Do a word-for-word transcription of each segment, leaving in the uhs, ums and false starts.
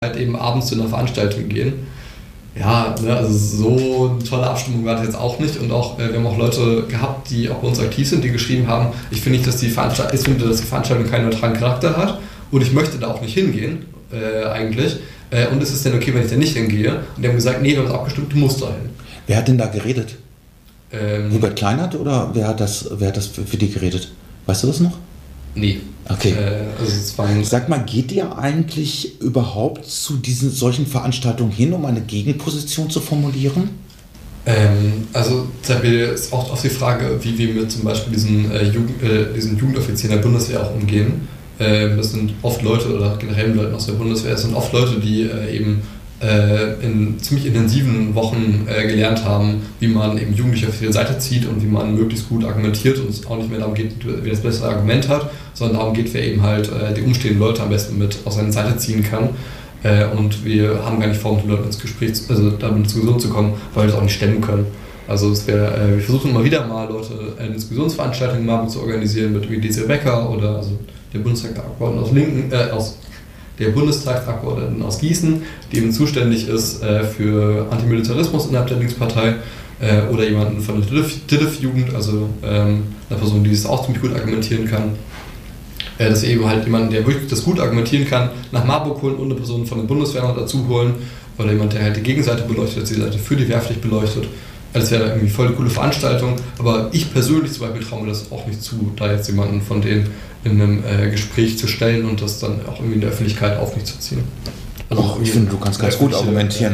halt eben abends zu einer Veranstaltung gehen. Ja, ne, also so eine tolle Abstimmung war das jetzt auch nicht und auch, äh, wir haben auch Leute gehabt, die auch bei uns aktiv sind, die geschrieben haben, ich finde nicht, dass die Veranstaltung, ich finde, dass die Veranstaltung keinen neutralen Charakter hat und ich möchte da auch nicht hingehen, äh, eigentlich. Äh, und es ist dann okay, wenn ich da nicht hingehe. Und die haben gesagt, nee, wir haben es abgestimmt, du musst da hin. Wer hat denn da geredet? Ähm, Hubert Kleinert oder wer hat das, wer hat das für, für die geredet? Weißt du das noch? Nee. Okay. Äh, also es waren Sag mal, geht ihr eigentlich überhaupt zu diesen solchen Veranstaltungen hin, um eine Gegenposition zu formulieren? Ähm, also Isabel ist auch auf die Frage, wie wir mit zum Beispiel diesen, äh, Jugend, äh, diesen Jugendoffizieren der Bundeswehr auch umgehen. Ähm, das sind oft Leute, oder generell Leute aus der Bundeswehr, das sind oft Leute, die äh, eben äh, in ziemlich intensiven Wochen äh, gelernt haben, wie man eben Jugendliche auf ihre Seite zieht und wie man möglichst gut argumentiert und es auch nicht mehr darum geht, wer das bessere Argument hat, sondern darum geht, wer eben halt äh, die umstehenden Leute am besten mit auf seine Seite ziehen kann. Äh, und wir haben gar nicht vor, mit den Leuten ins Gespräch, also damit in Diskussion zu kommen, weil wir das auch nicht stemmen können. Also es wär, äh, wir versuchen immer wieder mal Leute eine Diskussionsveranstaltung mal zu organisieren mit wie Diesel Becker oder also der Bundestagsabgeordneten aus Linken, äh, aus der Bundestagsabgeordneten aus Gießen, die eben zuständig ist äh, für Antimilitarismus innerhalb der Linkspartei äh, oder jemanden von der D I L F-Jugend, also ähm, eine Person, die es auch ziemlich gut argumentieren kann. Äh, dass wir eben halt jemanden, der wirklich das gut argumentieren kann, nach Marburg holen und eine Person von der Bundeswehr noch dazu holen oder jemand, der halt die Gegenseite beleuchtet, die Seite für die Wehrpflicht beleuchtet. Das wäre irgendwie voll eine coole Veranstaltung, aber ich persönlich zum Beispiel traue mir das auch nicht zu, da jetzt jemanden von denen in einem äh, Gespräch zu stellen und das dann auch irgendwie in der Öffentlichkeit auf mich zu ziehen. Also Och, ich finde, du kannst ganz gut argumentieren.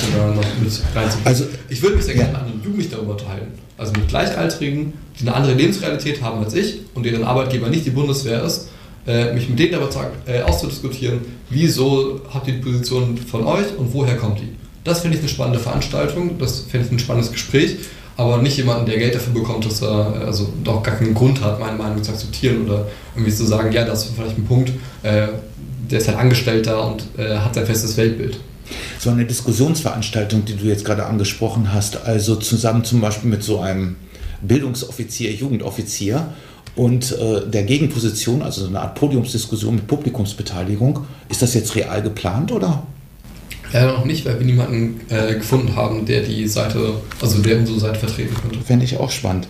Äh, also ich würde mich sehr gerne mit anderen Jugendlichen darüber unterhalten. Also mit Gleichaltrigen, die eine andere Lebensrealität haben als ich und deren Arbeitgeber nicht die Bundeswehr ist, äh, mich mit denen darüber äh, auszudiskutieren, wieso habt ihr die Position von euch und woher kommt die? Das finde ich eine spannende Veranstaltung, das finde ich ein spannendes Gespräch, aber nicht jemanden, der Geld dafür bekommt, dass er also doch gar keinen Grund hat, meine Meinung zu akzeptieren oder irgendwie zu sagen, ja, das ist vielleicht ein Punkt, äh, der ist halt Angestellter und äh, hat sein festes Weltbild. So eine Diskussionsveranstaltung, die du jetzt gerade angesprochen hast, also zusammen zum Beispiel mit so einem Bildungsoffizier, Jugendoffizier und äh, der Gegenposition, also so eine Art Podiumsdiskussion mit Publikumsbeteiligung, ist das jetzt real geplant oder? Leider noch nicht, weil wir niemanden äh, gefunden haben, der die Seite, also der unsere Seite vertreten könnte. Fände ich auch spannend.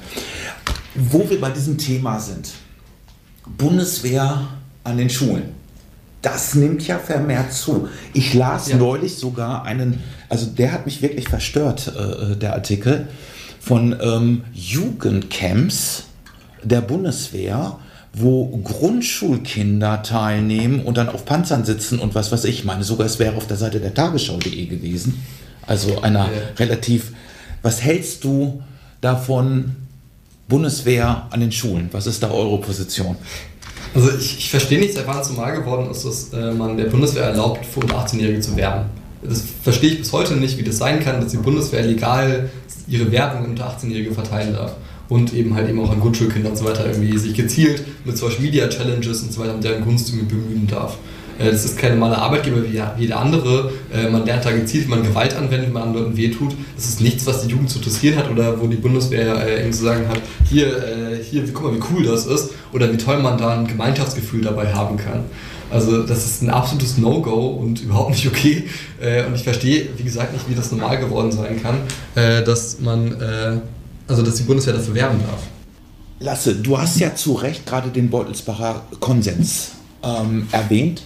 Wo wir bei diesem Thema sind, Bundeswehr an den Schulen, das nimmt ja vermehrt zu. Ich las ja. neulich sogar einen, also der hat mich wirklich verstört, äh, der Artikel, von ähm, Jugendcamps der Bundeswehr, wo Grundschulkinder teilnehmen und dann auf Panzern sitzen und was weiß ich. Ich meine, sogar es wäre auf der Seite der Tagesschau punkt de gewesen. Also einer ja. relativ... Was hältst du davon, Bundeswehr an den Schulen? Was ist da eure Position? Also ich, ich verstehe nicht, seit wann es normal geworden ist, dass äh, man der Bundeswehr erlaubt, für unter achtzehnjährige zu werben. Das verstehe ich bis heute nicht, wie das sein kann, dass die Bundeswehr legal ihre Werbung unter achtzehnjährige verteilen darf. Und eben halt eben auch an Grundschulkinder und so weiter irgendwie sich gezielt mit Social Media Challenges und so weiter mit deren Gunst irgendwie bemühen darf. Das ist kein normaler Arbeitgeber wie jeder andere. Man lernt da gezielt, wie man Gewalt anwendet, wie man anderen Leuten wehtut. Das ist nichts, was die Jugend zu interessieren hat oder wo die Bundeswehr eben zu sagen hat, hier, hier, guck mal, wie cool das ist oder wie toll man da ein Gemeinschaftsgefühl dabei haben kann. Also das ist ein absolutes No-Go und überhaupt nicht okay. Und ich verstehe, wie gesagt, nicht, wie das normal geworden sein kann, dass man... Also, dass die Bundeswehr dafür werben darf. Lasse, du hast ja zu Recht gerade den Beutelsbacher Konsens ähm, erwähnt.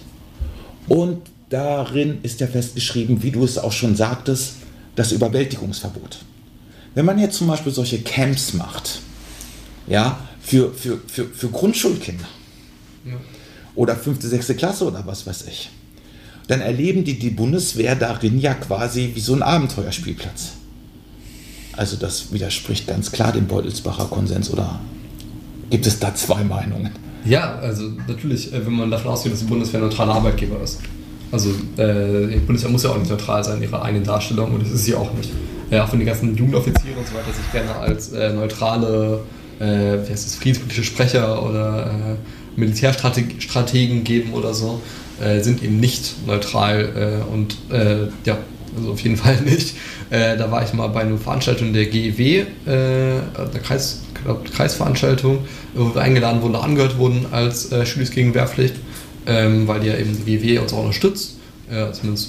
Und darin ist ja festgeschrieben, wie du es auch schon sagtest, das Überwältigungsverbot. Wenn man jetzt zum Beispiel solche Camps macht, ja, für, für, für, für Grundschulkinder ja. oder fünfte, sechste Klasse oder was weiß ich, dann erleben die die Bundeswehr darin ja quasi wie so ein Abenteuerspielplatz. Also das widerspricht ganz klar dem Beutelsbacher Konsens, oder gibt es da zwei Meinungen? Ja, also natürlich, wenn man davon ausgeht, dass die Bundeswehr ein neutraler Arbeitgeber ist. Also äh, die Bundeswehr muss ja auch nicht neutral sein in ihrer eigenen Darstellung und das ist sie auch nicht. Ja, auch wenn die ganzen Jugendoffiziere und so weiter sich gerne als äh, neutrale, äh, wie heißt das, friedenspolitische Sprecher oder äh, Militärstrategen geben oder so, äh, sind eben nicht neutral äh, und äh, ja, also auf jeden Fall nicht. Äh, da war ich mal bei einer Veranstaltung der G E W, äh, der Kreis, glaub, Kreisveranstaltung, wo wir eingeladen wurden, auch angehört wurden als äh, Schüler gegen Wehrpflicht, ähm, weil die ja eben die G E W uns auch unterstützt Ja, zumindest